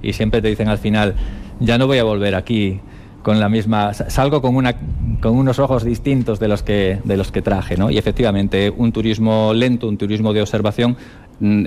y siempre te dicen al final, ya no voy a volver aquí con la misma, salgo con unos ojos distintos de los que traje, ¿no? Y efectivamente un turismo lento, un turismo de observación,